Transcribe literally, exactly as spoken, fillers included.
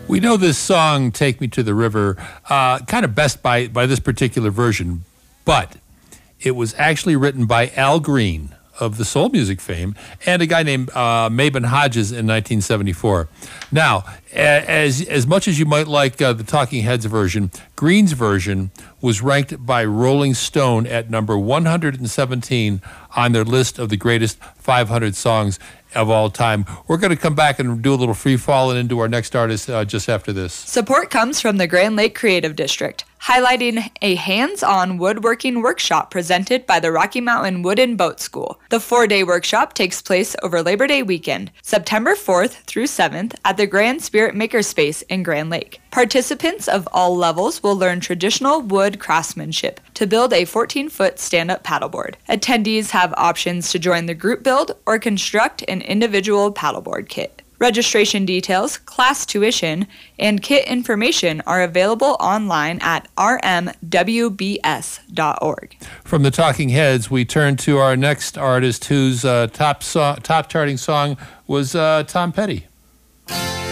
We know this song, Take Me to the River, uh, kind of best by, by this particular version, but it was actually written by Al Green of the soul music fame and a guy named uh, Mabon Hodges in nineteen seventy-four. Now, as as much as you might like uh, the Talking Heads version, Green's version was ranked by Rolling Stone at number one hundred seventeen on their list of the greatest five hundred songs of all time. We're going to come back and do a little free fall and into our next artist uh, just after this. Support comes from the Grand Lake Creative District, highlighting a hands-on woodworking workshop presented by the Rocky Mountain Wood and Boat School. The four-day workshop takes place over Labor Day weekend, September fourth through seventh, at the Grand Spirit Makerspace in Grand Lake. Participants of all levels will learn traditional wood craftsmanship to build a fourteen-foot stand-up paddleboard. Attendees have options to join the group build or construct an individual paddleboard kit. Registration details, class tuition, and kit information are available online at r m w b s dot org. From the Talking Heads, we turn to our next artist whose uh, top, so- top charting song was uh, Tom Petty.